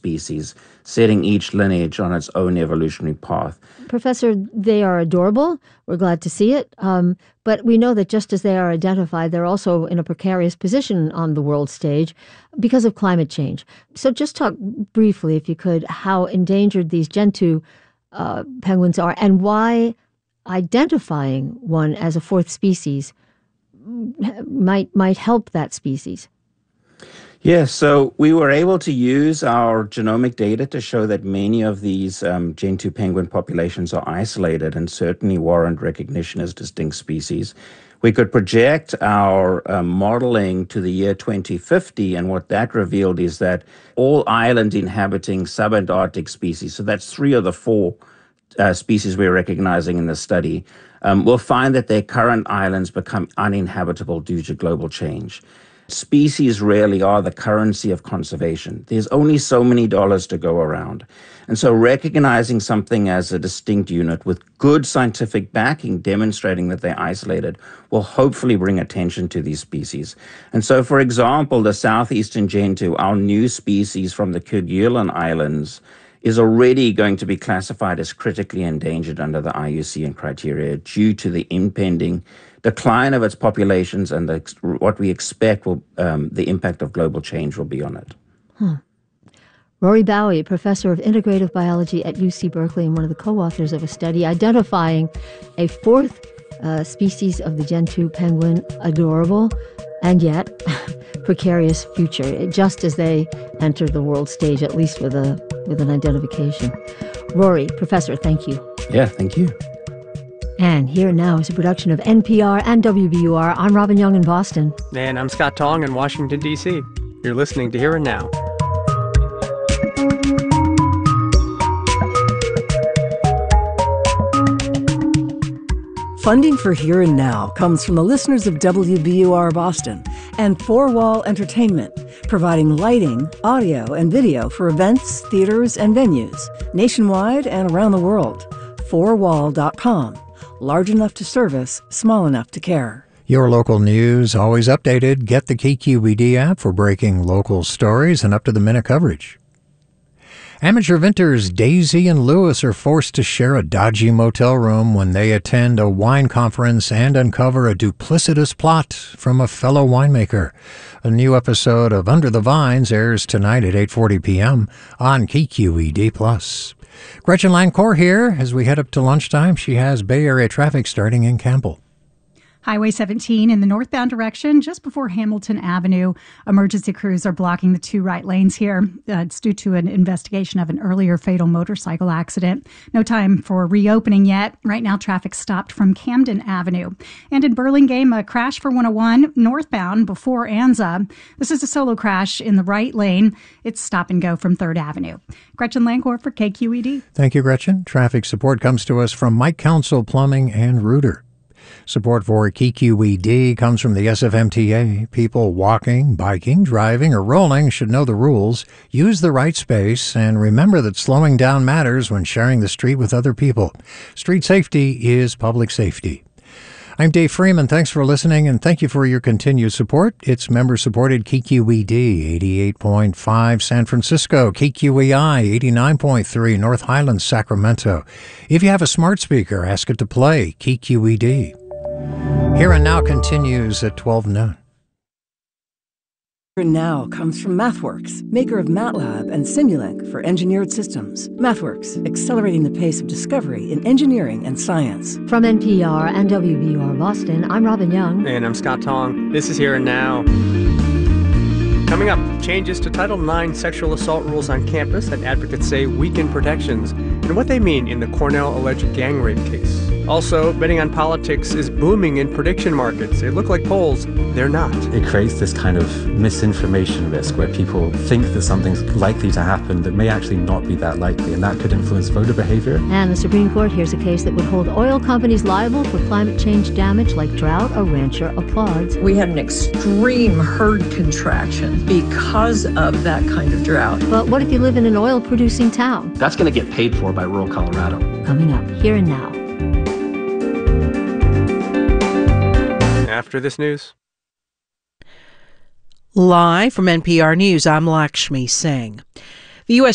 species, setting each lineage on its own evolutionary path. Professor, they are adorable. We're glad to see it. But we know that just as they are identified, they're also in a precarious position on the world stage because of climate change. So just talk briefly, if you could, how endangered these Gentoo penguins are and why identifying one as a fourth species might help that species. Yes, so we were able to use our genomic data to show that many of these Gentoo penguin populations are isolated and certainly warrant recognition as distinct species. We could project our modeling to the year 2050, and what that revealed is that all islands inhabiting subantarctic species, so that's 3 of the 4 species we're recognizing in the study, will find that their current islands become uninhabitable due to global change. Species really are the currency of conservation. There's only so many dollars to go around. And so recognizing something as a distinct unit with good scientific backing demonstrating that they're isolated will hopefully bring attention to these species. And so, for example, the southeastern Gentoo, our new species from the Kerguelen Islands, is already going to be classified as critically endangered under the IUCN criteria due to the impending decline of its populations and what we expect will the impact of global change will be on it. Rory Bowie, professor of integrative biology at UC Berkeley and one of the co-authors of a study identifying a fourth species of the Gentoo penguin, adorable and yet precarious future, just as they enter the world stage, at least with an identification. Rory, professor, thank you. Yeah, thank you. And Here and Now is a production of NPR and WBUR. I'm Robin Young in Boston. And I'm Scott Tong in Washington, D.C. You're listening to Here and Now. Funding for Here and Now comes from the listeners of WBUR Boston and Four Wall Entertainment, providing lighting, audio, and video for events, theaters, and venues nationwide and around the world. Fourwall.com. Large enough to service, small enough to care. Your local news, always updated. Get the KQED app for breaking local stories and up-to-the-minute coverage. Amateur vintners Daisy and Lewis are forced to share a dodgy motel room when they attend a wine conference and uncover a duplicitous plot from a fellow winemaker. A new episode of Under the Vines airs tonight at 8:40 p.m. on KQED+. Gretchen Lancourt here. As we head up to lunchtime, she has Bay Area traffic starting in Campbell. Highway 17 in the northbound direction, just before Hamilton Avenue. Emergency crews are blocking the 2 right lanes here. It's due to an investigation of an earlier fatal motorcycle accident. No time for reopening yet. Right now, traffic stopped from Camden Avenue. And in Burlingame, a crash for 101 northbound before Anza. This is a solo crash in the right lane. It's stop and go from 3rd Avenue. Gretchen Lancourt for KQED. Thank you, Gretchen. Traffic support comes to us from Mike Council Plumbing and Rooter. Support for KQED comes from the SFMTA. People walking, biking, driving, or rolling should know the rules, use the right space, and remember that slowing down matters when sharing the street with other people. Street safety is public safety. I'm Dave Freeman. Thanks for listening, and thank you for your continued support. It's member-supported KQED 88.5 San Francisco, KQEI 89.3 North Highlands, Sacramento. If you have a smart speaker, ask it to play KQED. Here and Now continues at 12 noon. Here and Now comes from MathWorks, maker of MATLAB and Simulink for engineered systems. MathWorks, accelerating the pace of discovery in engineering and science. From NPR and WBUR Boston, I'm Robin Young. And I'm Scott Tong. This is Here and Now. Coming up, changes to Title IX sexual assault rules on campus that advocates say weaken protections, and what they mean in the Cornell alleged gang rape case. Also, betting on politics is booming in prediction markets. They look like polls. They're not. It creates this kind of misinformation risk where people think that something's likely to happen that may actually not be that likely, and that could influence voter behavior. And the Supreme Court hears a case that would hold oil companies liable for climate change damage like drought. A rancher applauds. We had an extreme herd contraction because of that kind of drought. But what if you live in an oil-producing town? That's going to get paid for by rural Colorado. Coming up, Here and Now. After this news. Live from NPR News, I'm Lakshmi Singh. The U.S.